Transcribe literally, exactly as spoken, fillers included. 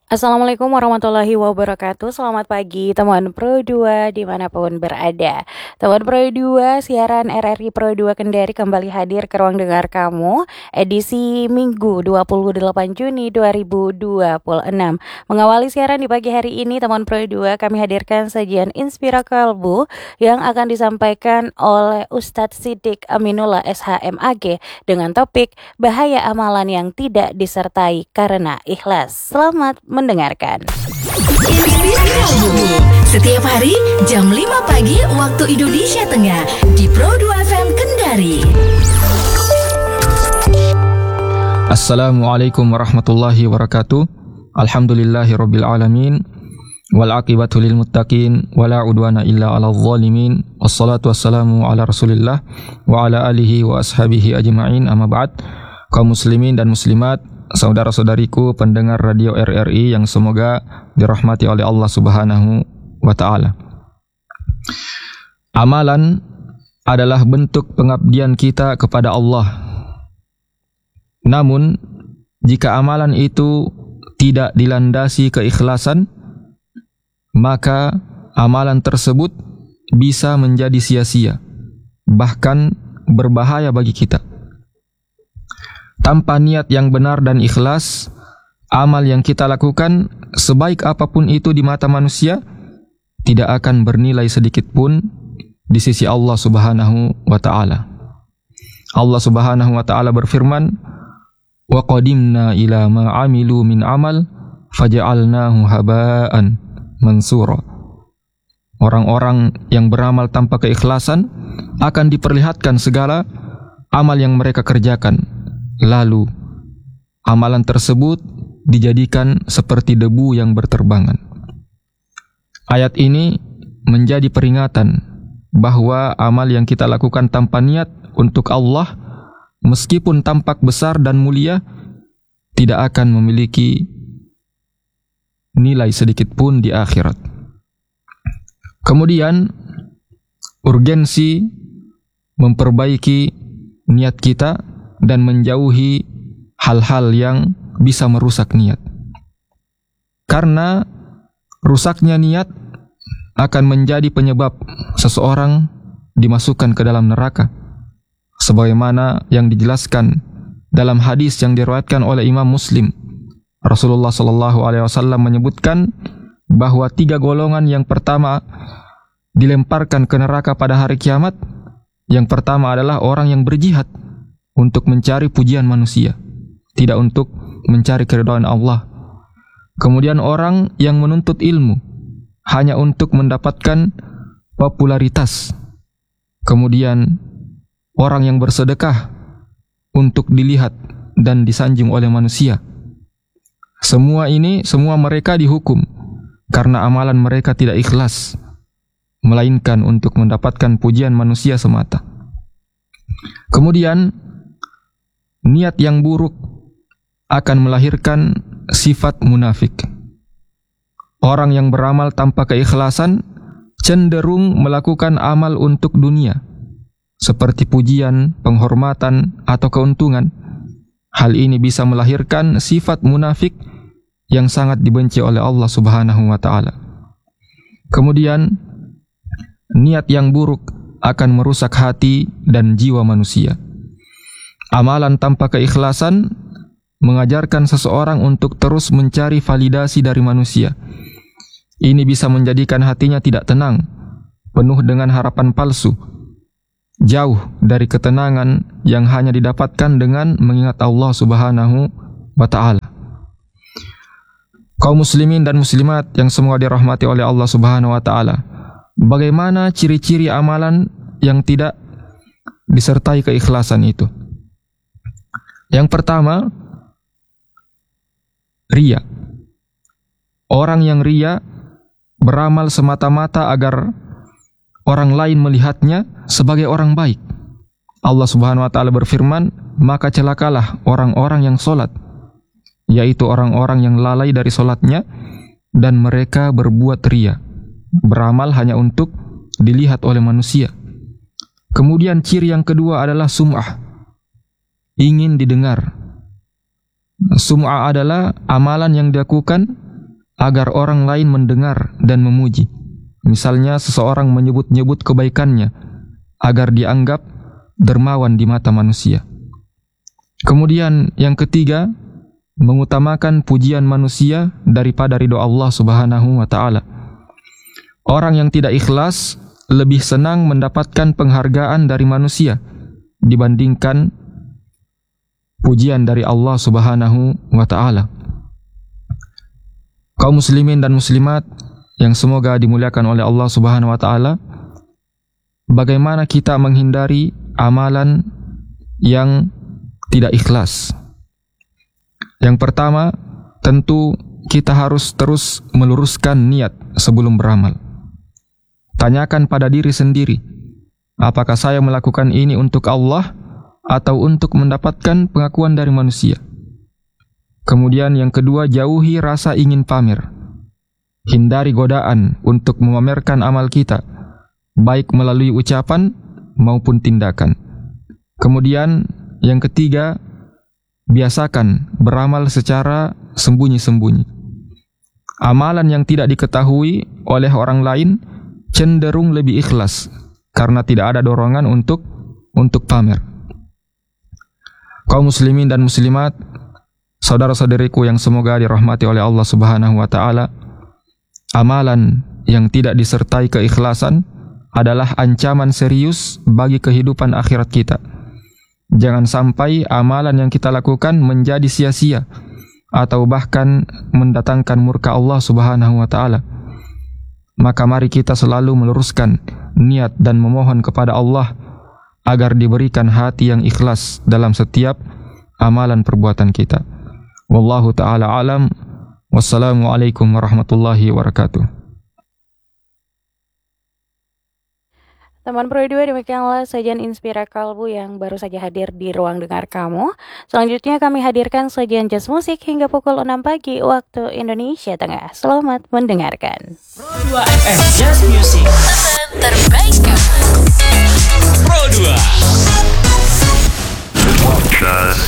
Assalamualaikum warahmatullahi wabarakatuh. Selamat pagi teman Pro dua dimanapun berada. Teman Pro dua, siaran R R I Pro dua Kendari kembali hadir ke ruang dengar kamu edisi Minggu dua puluh delapan Juni dua ribu dua puluh enam. Mengawali siaran di pagi hari ini teman Pro dua, kami hadirkan sajian Inspira Kalbu yang akan disampaikan oleh Ustadz Siddiq Aminullah S H M A G dengan topik bahaya amalan yang tidak disertai karena ikhlas. Selamat mendengarkan. Inspira Kalbu setiap hari jam lima pagi waktu Indonesia Tengah di Pro dua F M Kendari. Assalamualaikum warahmatullahi wabarakatuh. Alhamdulillahirabbil alamin. Wal aqibatu lil muttaqin wala udwana illa 'alal zalimin. Wassalatu wassalamu ala Rasulillah wa ala alihi wa ashabihi ajma'in. Amma ba'd. Kaum muslimin dan muslimat, saudara-saudariku pendengar radio R R I yang semoga dirahmati oleh Allah Subhanahu wa taala. Amalan adalah bentuk pengabdian kita kepada Allah. Namun, jika amalan itu tidak dilandasi keikhlasan, maka amalan tersebut bisa menjadi sia-sia, bahkan berbahaya bagi kita. Tanpa niat yang benar dan ikhlas, amal yang kita lakukan, sebaik apapun itu di mata manusia, tidak akan bernilai sedikit pun di sisi Allah Subhanahu wa ta'ala. Allah Subhanahu wa ta'ala berfirman, "Wa qadimna ila ma 'amilu min amal faja'alnahu haba'an mansura." Orang-orang yang beramal tanpa keikhlasan akan diperlihatkan segala amal yang mereka kerjakan. Lalu, amalan tersebut dijadikan seperti debu yang berterbangan. Ayat ini menjadi peringatan bahwa amal yang kita lakukan tanpa niat untuk Allah, meskipun tampak besar dan mulia, tidak akan memiliki nilai sedikit pun di akhirat. Kemudian, urgensi memperbaiki niat kita dan menjauhi hal-hal yang bisa merusak niat. Karena rusaknya niat akan menjadi penyebab seseorang dimasukkan ke dalam neraka. Sebagaimana yang dijelaskan dalam hadis yang diriwayatkan oleh Imam Muslim. Rasulullah sallallahu alaihi wasallam menyebutkan bahwa tiga golongan yang pertama dilemparkan ke neraka pada hari kiamat. Yang pertama adalah orang yang berjihad untuk mencari pujian manusia, tidak untuk mencari keridhaan Allah. Kemudian orang yang menuntut ilmu hanya untuk mendapatkan popularitas. Kemudian orang yang bersedekah untuk dilihat dan disanjung oleh manusia. Semua ini, semua mereka dihukum karena amalan mereka tidak ikhlas, melainkan untuk mendapatkan pujian manusia semata. Kemudian niat yang buruk akan melahirkan sifat munafik. Orang yang beramal tanpa keikhlasan cenderung melakukan amal untuk dunia, seperti pujian, penghormatan, atau keuntungan. Hal ini bisa melahirkan sifat munafik yang sangat dibenci oleh Allah Subhanahu wa ta'ala. Kemudian, niat yang buruk akan merusak hati dan jiwa manusia. Amalan tanpa keikhlasan mengajarkan seseorang untuk terus mencari validasi dari manusia. Ini bisa menjadikan hatinya tidak tenang, penuh dengan harapan palsu, jauh dari ketenangan yang hanya didapatkan dengan mengingat Allah Subhanahu wa ta'ala. Kaum muslimin dan muslimat yang semoga dirahmati oleh Allah Subhanahu wa ta'ala, bagaimana ciri-ciri amalan yang tidak disertai keikhlasan itu? Yang pertama, riya. Orang yang riya beramal semata-mata agar orang lain melihatnya sebagai orang baik. Allah Subhanahu wa ta'ala berfirman, "Maka celakalah orang-orang yang solat, yaitu orang-orang yang lalai dari solatnya dan mereka berbuat riya, beramal hanya untuk dilihat oleh manusia." Kemudian ciri yang kedua adalah sum'ah, ingin didengar. Sum'ah adalah amalan yang dilakukan agar orang lain mendengar dan memuji. Misalnya seseorang menyebut-nyebut kebaikannya agar dianggap dermawan di mata manusia. Kemudian yang ketiga, mengutamakan pujian manusia daripada ridho Allah Subhanahu wa taala. Orang yang tidak ikhlas lebih senang mendapatkan penghargaan dari manusia dibandingkan pujian dari Allah Subhanahu wa taala. Kaum muslimin dan muslimat yang semoga dimuliakan oleh Allah Subhanahu wa taala, bagaimana kita menghindari amalan yang tidak ikhlas? Yang pertama, tentu kita harus terus meluruskan niat sebelum beramal. Tanyakan pada diri sendiri, apakah saya melakukan ini untuk Allah atau untuk mendapatkan pengakuan dari manusia? Kemudian yang kedua, jauhi rasa ingin pamer. Hindari godaan untuk memamerkan amal kita, baik melalui ucapan maupun tindakan. Kemudian yang ketiga, biasakan beramal secara sembunyi-sembunyi. Amalan yang tidak diketahui oleh orang lain cenderung lebih ikhlas karena tidak ada dorongan untuk untuk pamer. Kaum muslimin dan muslimat, saudara-saudariku yang semoga dirahmati oleh Allah Subhanahu wa taala, amalan yang tidak disertai keikhlasan adalah ancaman serius bagi kehidupan akhirat kita. Jangan sampai amalan yang kita lakukan menjadi sia-sia atau bahkan mendatangkan murka Allah Subhanahu wa taala. Maka mari kita selalu meluruskan niat dan memohon kepada Allah agar diberikan hati yang ikhlas dalam setiap amalan perbuatan kita. Wallahu taala alam. Wassalamualaikum warahmatullahi wabarakatuh. Teman Pro dua, demikianlah sajian Inspira Kalbu yang baru saja hadir di ruang dengar kamu. Selanjutnya kami hadirkan sajian jazz musik hingga pukul enam pagi waktu Indonesia Tengah. Selamat mendengarkan. Pro dua F M Jazz Music, Teman terbaik kamu. Pro dua. Just